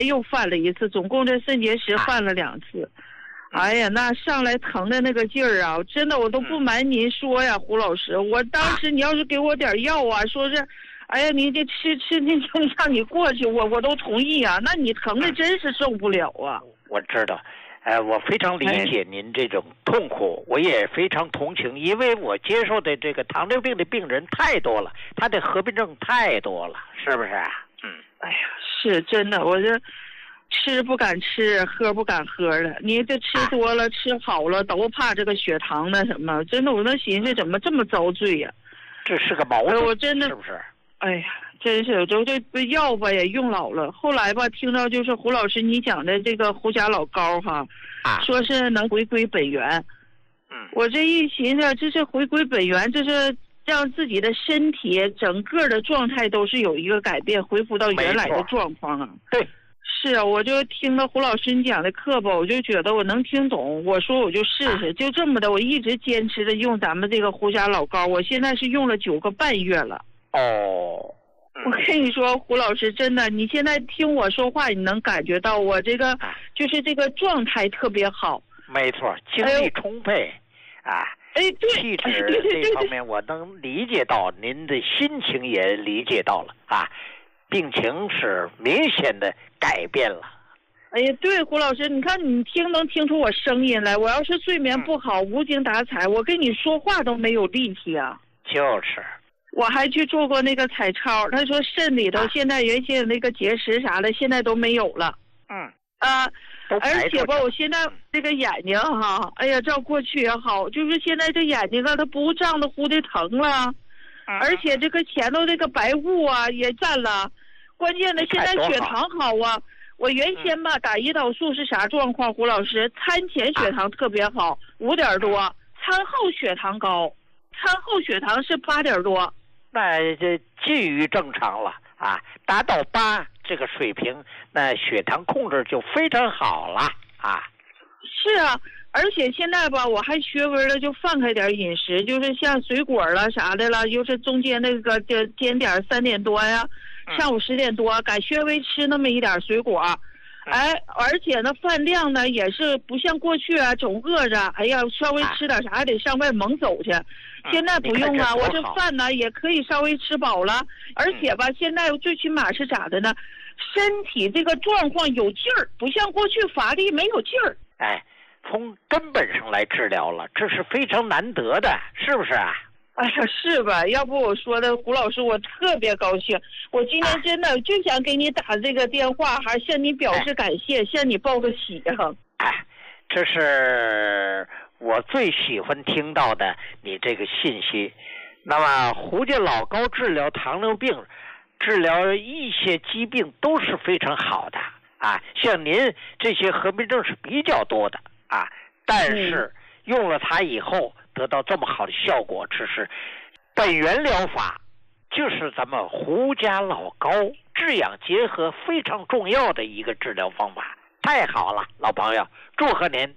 又犯了一次，总共这肾结石犯了2次。哎呀，那上来疼的那个劲儿啊，真的我都不瞒您说呀，胡老师，我当时你要是给我点药啊，说是，哎呀，你这吃那就让你过去，我都同意啊。那你疼的真是受不了啊。 我知道，我非常理解您这种痛苦，我也非常同情，因为我接受的这个糖尿病的病人太多了，他的合并症太多了，是不是？ 哎呀，是真的，我这。吃不敢吃，喝不敢喝的。你这吃多了，吃好了，都怕这个血糖那什么。真的，我那寻思怎么这么遭罪呀？ 这是个矛盾， 我真的是不是？ 哎呀，真是，这药吧也用老了。后来吧，听到就是胡老师你讲的这个胡甲老膏哈，说是能回归本源。我这一寻思，这是回归本源，这是让自己的身体整个的状态都是有一个改变，恢复到原来的状况啊。 对。 是啊，我就听了胡老师你讲的课吧，我就觉得我能听懂。我说我就试试，就这么的，我一直坚持着用咱们这个胡甲老膏，我现在是用了9个半月了。我跟你说，胡老师，真的，你现在听我说话，你能感觉到我这个就是这个状态特别好。 没错，精力充沛对， 气质这方面我能理解到，您的心情也理解到了病情是明显的改变了。 哎呀，对，胡老师，你看你能听出我声音来？我要是睡眠不好，无精打采，我跟你说话都没有力气啊。 就是， 我还去做过那个彩超，他说肾里头现在原先那个结石啥的，现在都没有了。而且吧，我现在这个眼睛哈，哎呀，照过去也好，就是现在这眼睛啊，它不胀得乎的疼了，而且这个前头这个白雾啊也散了。关键的，现在血糖好啊！我原先吧打胰岛素是啥状况？胡老师，餐前血糖特别好，5点多，餐后血糖高，餐后血糖是8点多， 那这近于正常了达到8这个水平，那血糖控制就非常好了是啊，而且现在吧，我还学微了，就放开点饮食，就是像水果了啥的了，就是中间那个间点3点多呀。上午10点多，改稍微吃那么一点水果，而且呢，饭量呢也是不像过去总饿着，哎呀，稍微吃点啥还得上外猛走去。现在不用啊，我这饭呢也可以稍微吃饱了，而且吧，现在最起码是咋的呢？身体这个状况有劲儿，不像过去乏力没有劲儿。 从根本上来治疗了，这是非常难得的，是不是啊？ 哎呀，是吧？要不我说的胡老师，我特别高兴。我今天真的就想给你打这个电话，还向你表示感谢，向你报个喜这是我最喜欢听到的你这个信息。那么胡家老膏治疗糖尿病、治疗一些疾病都是非常好的像您这些合并症是比较多的但是用了它以后得到这么好的效果，这是本源疗法，就是咱们胡家老膏治养结合非常重要的一个治疗方法。太好了，老朋友，祝贺您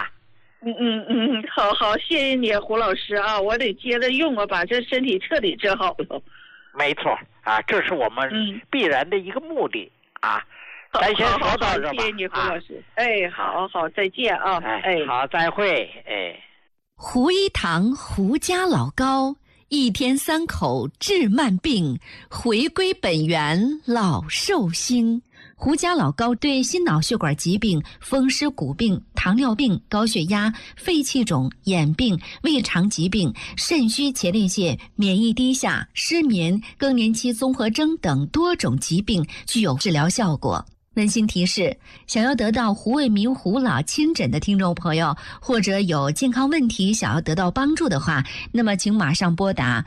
好，谢谢你胡老师我得接着用把这身体彻底治好了。 没错这是我们必然的一个目的咱先说到这吧。 谢谢你胡老师好，再见好，再会胡一堂胡家老膏，1天3口治慢病，回归本源老寿星。胡家老膏对心脑血管疾病、风湿骨病、糖尿病、高血压、肺气肿、眼病、胃肠疾病、肾虚前列腺、免疫低下、失眠、更年期综合征等多种疾病具有治疗效果。温馨提示：想要得到胡卫民胡老亲诊的听众朋友，或者有健康问题想要得到帮助的话，那么请马上拨打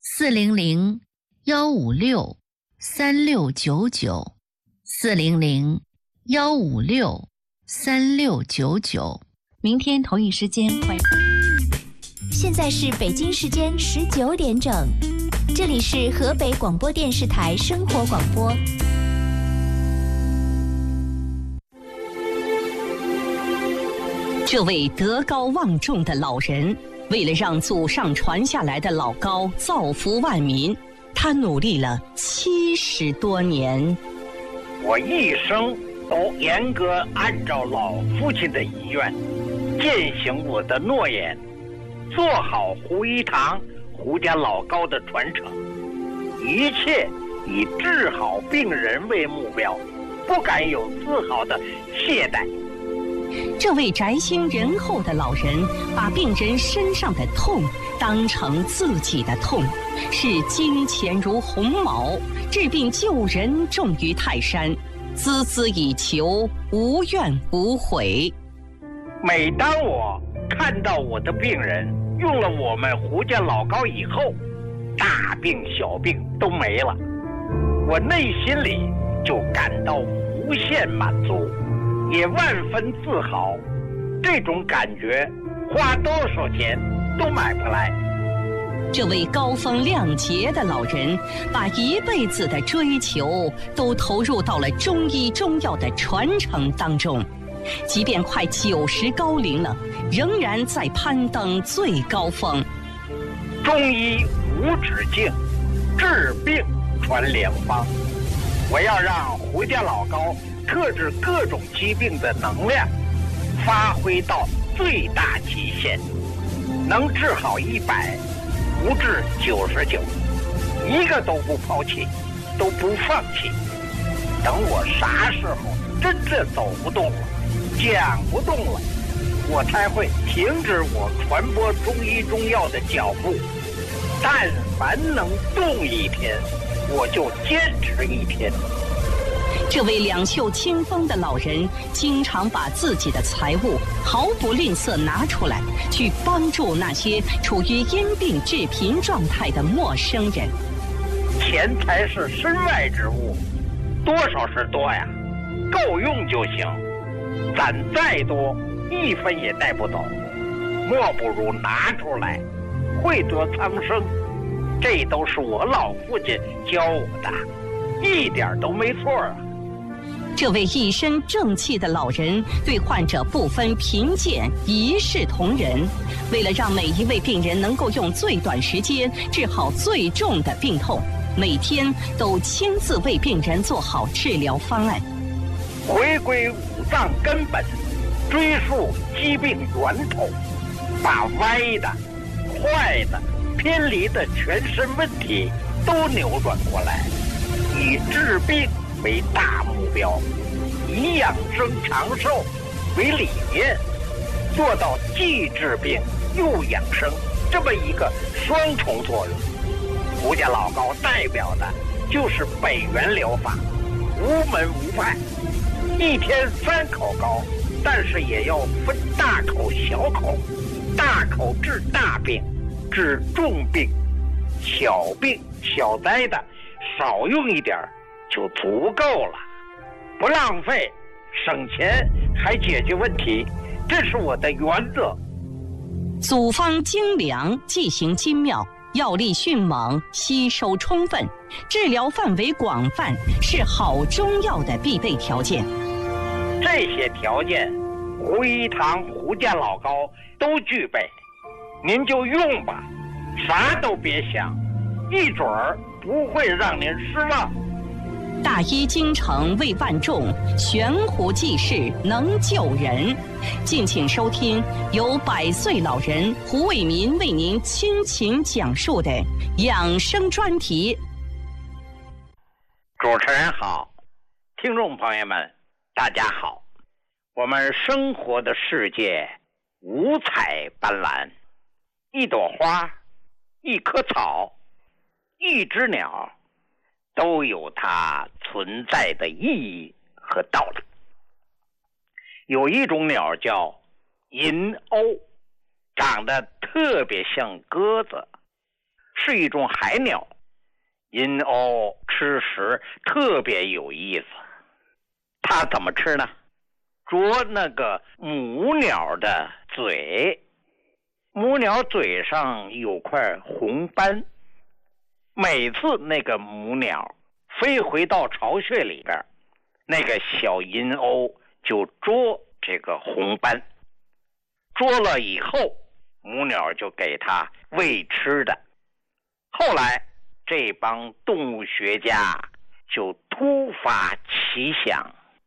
400-156-3699，400-156-3699。明天同一时间欢迎。 现在是北京时间19点整，这里是河北广播电视台生活广播。 这位德高望重的老人，为了让祖上传下来的老膏造福万民，他努力了70多年。 我一生都严格按照老父亲的遗愿，践行我的诺言，做好胡一堂胡家老高的传承，一切以治好病人为目标，不敢有丝毫的懈怠。 这位宅心仁厚的老人，把病人身上的痛当成自己的痛，视金钱如鸿毛，治病救人重于泰山，孜孜以求，无怨无悔。 每当我看到我的病人用了我们胡家老高以后，大病小病都没了，我内心里就感到无限满足，也万分自豪。这种感觉花多少钱都买不来。 这位高风亮节的老人，把一辈子的追求都投入到了中医中药的传承当中，即便快90高龄了，仍然在攀登最高峰。 中医无止境，治病传良方。我要让胡家老高克制各种疾病的能量发挥到最大极限，能治好100，不治99，一个都不抛弃，都不放弃。等我啥时候真正走不动了，讲不动了，我才会停止我传播中医中药的脚步。但凡能动一天，我就坚持一天。 这位两袖清风的老人，经常把自己的财物毫不吝啬拿出来，去帮助那些处于因病致贫状态的陌生人。 钱财是身外之物，多少是多呀，够用就行。攒再多，1分也带不走，莫不如拿出来，惠泽苍生。这都是我老父亲教我的，一点都没错啊。 这位一身正气的老人，对患者不分贫贱，一视同仁。为了让每一位病人能够用最短时间治好最重的病痛，每天都亲自为病人做好治疗方案。 回归五脏根本，追溯疾病源头，把歪的、坏的、偏离的全身问题都扭转过来，以治病为大目标，以养生长寿为理念，做到既治病又养生这么一个双重作用。胡家老高代表的就是北元疗法，无门无派，一天3口高，但是也要分大口小口，大口治大病，治重病，小病小灾的少用一点就足够了，不浪费，省钱还解决问题，这是我的原则。 组方精良，剂型精妙，药力迅猛，吸收充分，治疗范围广泛，是好中药的必备条件。 这些条件，胡一堂胡家老高都具备，您就用吧，啥都别想，一准儿不会让您失望。 大医精诚为万众，悬壶济世能救人。敬请收听由100岁老人胡伟民为您倾情讲述的养生专题。 主持人好，听众朋友们大家好。我们生活的世界五彩斑斓，一朵花，一棵草，一只鸟，都有它存在的意义和道理。有一种鸟叫银鸥，长得特别像鸽子，是一种海鸟。银鸥吃食特别有意思，它怎么吃呢？啄那个母鸟的嘴，母鸟嘴上有块红斑，每次那个母鸟飞回到巢穴里边，那个小银鸥就捉这个红斑，捉了以后，母鸟就给它喂吃的。后来这帮动物学家就突发奇想，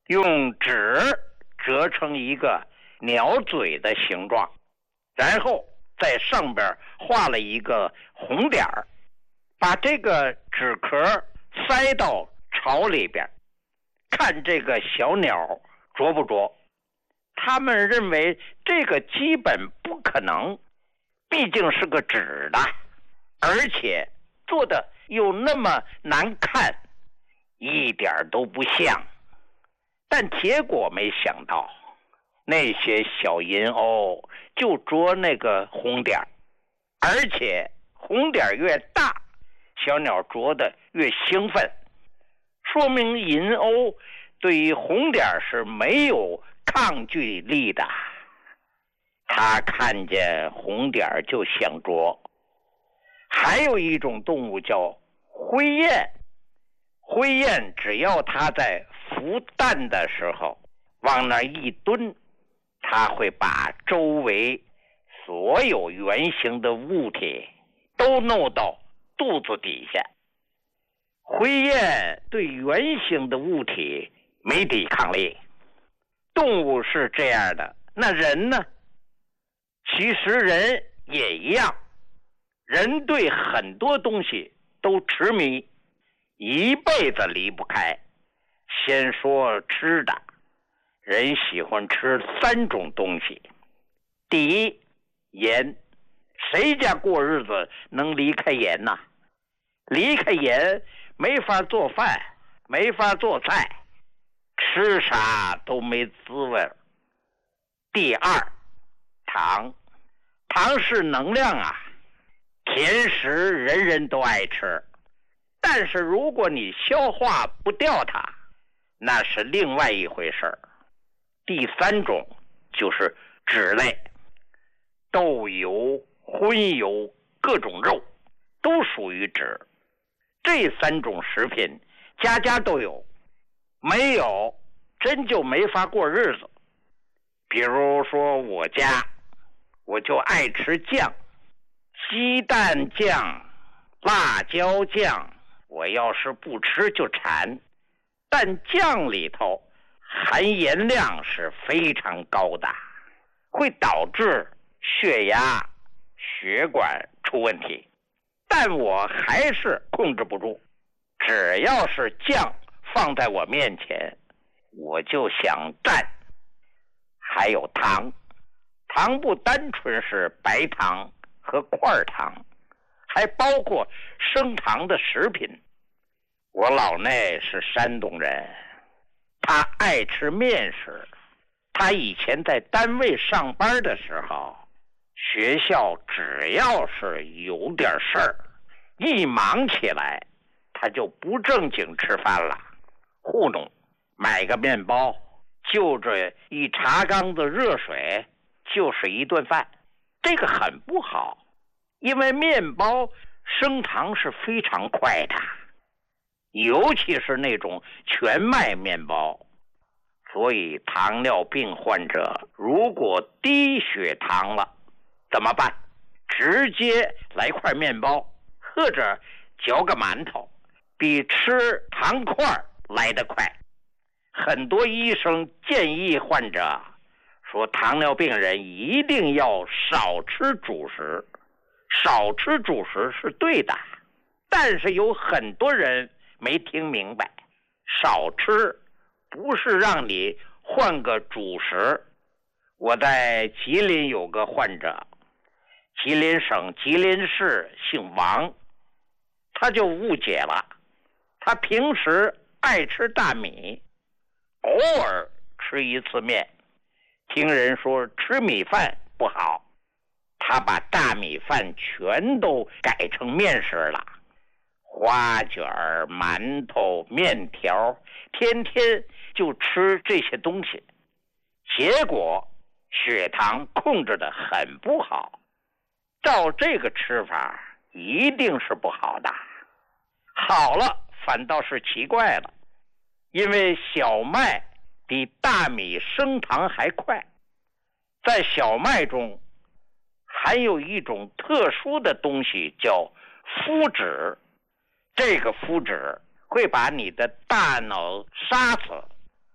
用纸折成一个鸟嘴的形状，然后在上边画了一个红点儿，把这个纸壳塞到巢里边，看这个小鸟啄不啄。他们认为这个基本不可能，毕竟是个纸的，而且做的又那么难看，一点都不像。但结果没想到，那些小银鸥就啄那个红点，而且红点越大，小鸟啄得越兴奋，说明银鸥对于红点是没有抗拒力的。它看见红点就想啄。还有一种动物叫灰雁，灰雁只要它在孵蛋的时候往那一蹲，它会把周围所有圆形的物体都弄到肚子底下。灰雁对圆形的物体没抵抗力。动物是这样的，那人呢？其实人也一样，人对很多东西都痴迷，一辈子离不开。先说吃的，人喜欢吃3种东西。第一，盐。谁家过日子能离开盐呢？离开盐没法做饭，没法做菜，吃啥都没滋味。第二，糖。糖是能量啊，甜食人人都爱吃，但是如果你消化不掉它，那是另外一回事儿。第3种就是脂类，豆油、荤油、各种肉都属于脂。这3种食品家家都有，没有真就没法过日子。比如说我家，我就爱吃酱，鸡蛋酱、辣椒酱，我要是不吃就馋。但酱里头含盐量是非常高的，会导致血压、血管出问题。但我还是控制不住，只要是酱放在我面前，我就想蘸。还有糖，糖不单纯是白糖和块糖，还包括升糖的食品。我老内是山东人，他爱吃面食。他以前在单位上班的时候，学校只要是有点事儿，一忙起来，他就不正经吃饭了，糊弄，买个面包，就这一茶缸子热水，就是一顿饭。这个很不好，因为面包升糖是非常快的，尤其是那种全麦面包。所以糖尿病患者如果低血糖了怎么办？直接来块面包或者嚼个馒头，比吃糖块来得快。很多医生建议患者说，糖尿病人一定要少吃主食。少吃主食是对的，但是有很多人没听明白，少吃不是让你换个主食。我在吉林有个患者，吉林省吉林市姓王，他就误解了。他平时爱吃大米，偶尔吃一次面，听人说吃米饭不好，他把大米饭全都改成面食了，花卷、馒头、面条，天天就吃这些东西，结果血糖控制得很不好。照这个吃法一定是不好的。好了反倒是奇怪了，因为小麦比大米升糖还快，在小麦中含有一种特殊的东西叫麸质，这个麸质会把你的大脑杀死，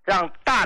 让大